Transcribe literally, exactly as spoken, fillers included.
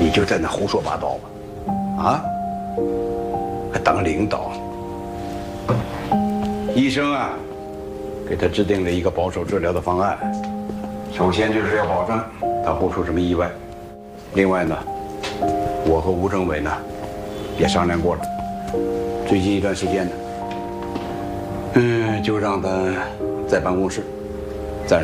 你就在那胡说八道吧，啊？还当领导？医生啊，给他制定了一个保守治疗的方案。首先就是要保证他不出什么意外。另外呢，我和吴政委呢也商量过了，最近一段时间呢，嗯，就让他在办公室